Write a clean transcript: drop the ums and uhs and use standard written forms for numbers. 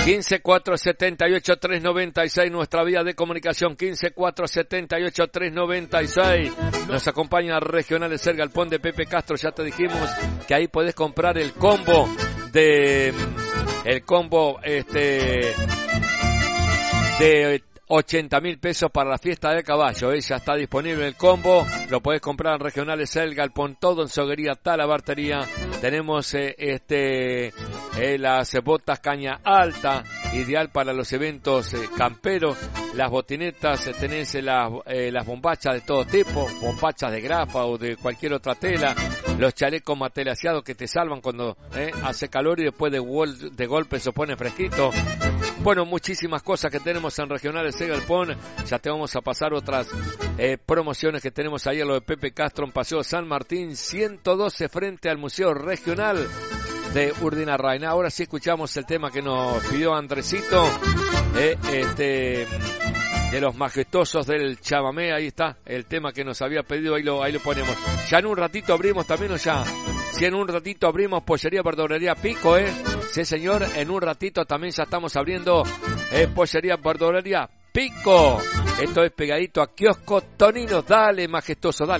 15-478-396, nuestra vía de comunicación, 15-478-396. Nos acompaña Regionales El Galpón de Pepe Castro. Ya te dijimos que ahí podés comprar el combo de 80.000 pesos para la fiesta del caballo. Ya está disponible el combo, lo podés comprar en Regionales El Galpón, todo en Soguería Talabartería. Tenemos las botas caña alta, ideal para los eventos camperos, las botinetas, tenés las bombachas de todo tipo, bombachas de grafa o de cualquier otra tela, los chalecos matelaseados que te salvan cuando hace calor y después de golpe se pone fresquito. Bueno, muchísimas cosas que tenemos en Regionales El Galpón. Ya te vamos a pasar otras promociones que tenemos ahí en lo de Pepe Castro en Paseo San Martín 112 frente al Museo Regional de Urdinarraina. Ahora sí escuchamos el tema que nos pidió Andresito, de los majestuosos del chamamé. Ahí está el tema que nos había pedido, ahí lo ponemos. Ya en un ratito abrimos también, o ya, si en un ratito abrimos Pollería Verdulería Pico, sí señor, en un ratito también ya estamos abriendo Pollería Verdulería Pico. Esto es pegadito a Kiosco Tonino. Dale, majestuoso, dale.